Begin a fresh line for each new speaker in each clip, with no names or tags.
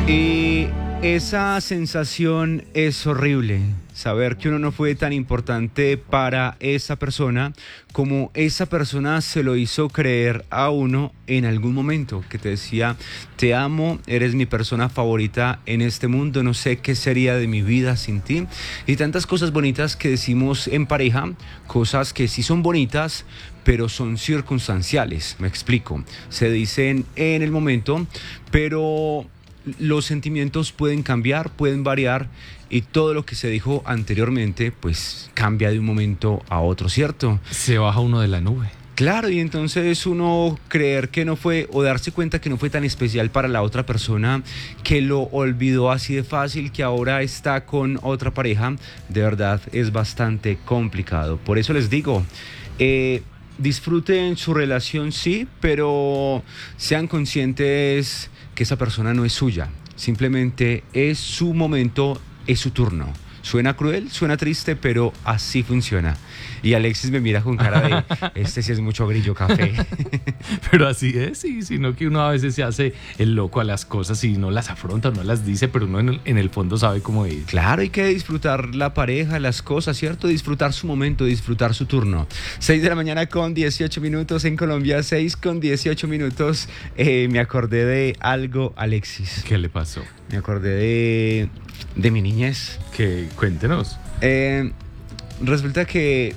Y esa sensación es horrible, saber que uno no fue tan importante para esa persona como esa persona se lo hizo creer a uno en algún momento, que te decía, te amo, eres mi persona favorita en este mundo, no sé qué sería de mi vida sin ti. Y tantas cosas bonitas que decimos en pareja, cosas que sí son bonitas, pero son circunstanciales, me explico. Se dicen en el momento, pero los sentimientos pueden cambiar, pueden variar y todo lo que se dijo anteriormente pues cambia de un momento a otro, ¿cierto?
Se baja uno de la nube.
Claro, y entonces uno creer que no fue o darse cuenta que no fue tan especial para la otra persona, que lo olvidó así de fácil, que ahora está con otra pareja, de verdad es bastante complicado. Por eso les digo, disfruten su relación, sí, pero sean conscientes que esa persona no es suya, simplemente es su momento, es su turno. Suena cruel, suena triste, pero así funciona. Y Alexis me mira con cara de, este sí es mucho grillo café.
Pero así es, sí, sino que uno a veces se hace el loco a las cosas y no las afronta, no las dice, pero uno en el fondo sabe cómo es.
Claro, hay que disfrutar la pareja, las cosas, ¿cierto? Disfrutar su momento, disfrutar su turno. 6 de la mañana con 18 minutos en Colombia, 6 con 18 minutos. Me acordé de algo, Alexis.
¿Qué le pasó?
Me acordé de mi niñez.
Que cuéntenos.
Resulta que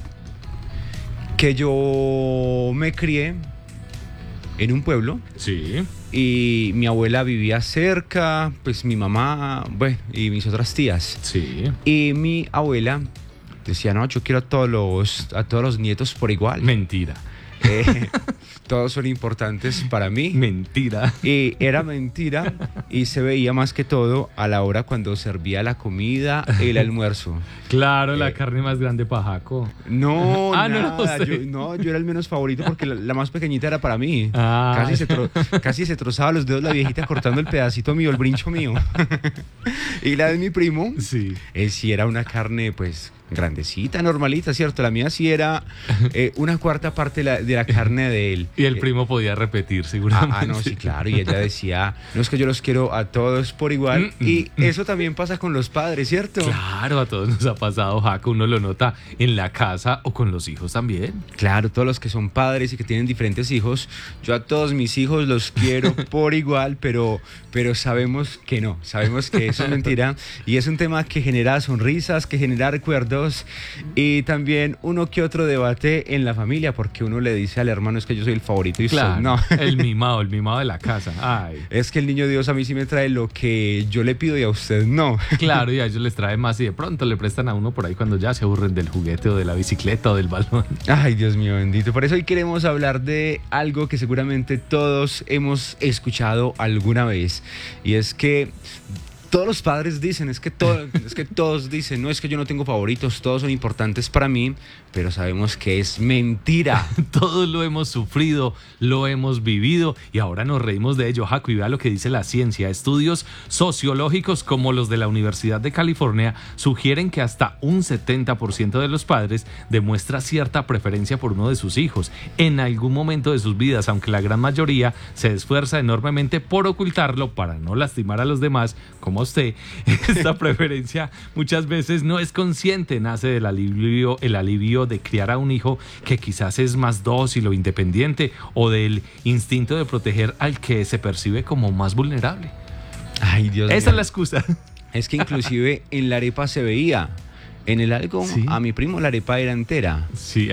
yo me crié en un pueblo.
Sí.
Y mi abuela vivía cerca, pues mi mamá, bueno, y mis otras tías.
Sí.
Y mi abuela decía, no, yo quiero a todos los nietos por igual.
Mentira.
Todos son importantes para mí.
Mentira.
Y era mentira y se veía más que todo a la hora cuando servía la comida, el almuerzo.
Claro, la carne más grande para Jaco.
No, nada.
No,
Yo era el menos favorito porque la más pequeñita era para mí.
Ah.
Casi se trozaba los dedos la viejita cortando el pedacito mío, el brincho mío. Y la de mi primo,
sí,
sí era una carne pues grandecita, normalita, ¿cierto? La mía sí era una cuarta parte de la carne de él.
Y el primo podía repetir, seguramente.
No, sí, claro. Y ella decía, no, es que yo los quiero a todos por igual. Y eso también pasa con los padres, ¿cierto?
Claro, a todos nos ha pasado, Jaco. Uno lo nota en la casa o con los hijos también.
Claro, todos los que son padres y que tienen diferentes hijos, yo a todos mis hijos los quiero por igual, pero sabemos que no, sabemos que eso es mentira. Y es un tema que genera sonrisas, que genera recuerdos y también uno que otro debate en la familia, porque uno le dice al hermano, es que yo soy el favorito y
claro,
usted no.
El mimado de la casa. Ay.
Es que el niño Dios a mí sí me trae lo que yo le pido y a usted no.
Claro, y a ellos les trae más y de pronto le prestan a uno por ahí cuando ya se aburren del juguete o de la bicicleta o del balón.
Ay, Dios mío bendito. Por eso hoy queremos hablar de algo que seguramente todos hemos escuchado alguna vez. Y es que todos los padres dicen, es que todos dicen, no, es que yo no tengo favoritos, todos son importantes para mí, pero sabemos que es mentira.
Todos lo hemos sufrido, lo hemos vivido y ahora nos reímos de ello, Jaco, y vea lo que dice la ciencia. Estudios sociológicos como los de la Universidad de California sugieren que hasta un 70% de los padres demuestra cierta preferencia por uno de sus hijos en algún momento de sus vidas, aunque la gran mayoría se esfuerza enormemente por ocultarlo para no lastimar a los demás, como a usted. Esta preferencia muchas veces no es consciente, nace del alivio de criar a un hijo que quizás es más dócil o independiente, o del instinto de proteger al que se percibe como más vulnerable.
Ay, Dios mío.
Esa es la excusa.
Es que inclusive en la arepa se veía. En el algo, sí. A mi primo la arepa era entera.
Sí,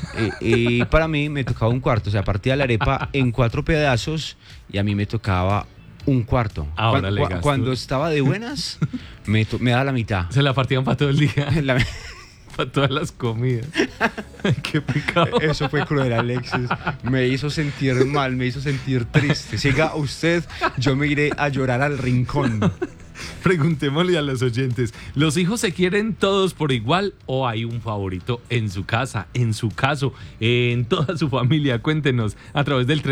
y para mí me tocaba un cuarto. O sea, partía la arepa en 4 pedazos y a mí me tocaba un cuarto.
Ahora
cuando estaba de buenas, me daba la mitad.
Se la partían para todo el día. Para todas las comidas. Qué pecado.
Eso fue cruel, Alexis. Me hizo sentir mal, me hizo sentir triste. Siga usted, yo me iré a llorar al rincón.
Preguntémosle a los oyentes, ¿los hijos se quieren todos por igual o hay un favorito en su casa, en su caso, en toda su familia? Cuéntenos a través del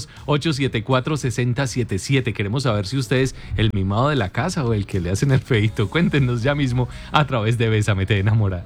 300-874-6077. Queremos saber si usted es el mimado de la casa o el que le hacen el feíto. Cuéntenos ya mismo a través de Bésame Te Enamora.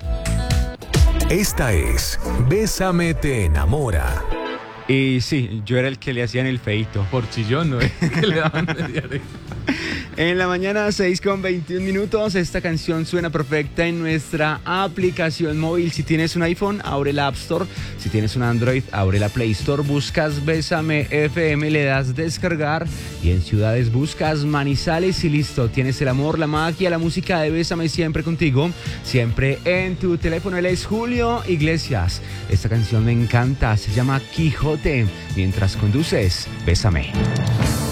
Esta es Bésame Te Enamora.
Y sí, yo era el que le hacían el feíto.
Por chillón, ¿no? Que le daban media oreja.
En la mañana 6:21 esta canción suena perfecta en nuestra aplicación móvil. Si tienes un iPhone, abre la App Store. Si tienes un Android, abre la Play Store, buscas Bésame FM, le das descargar y en ciudades buscas Manizales y listo. Tienes el amor, la magia, la música de Bésame siempre contigo, siempre en tu teléfono. Él es Julio Iglesias. Esta canción me encanta, se llama Quijote. Mientras conduces, Bésame.